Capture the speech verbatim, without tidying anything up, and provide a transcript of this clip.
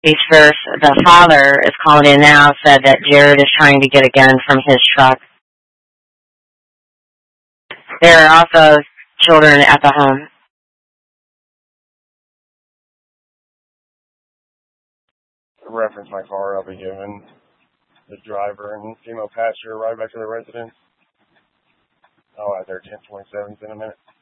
Each verse, the father is calling in now, said that Jared is trying to get a gun from his truck. There are also children at the home. Reference my car, I'll be giving the driver and female passenger right back to the residence. Oh, at their ten twenty-sevens in a minute.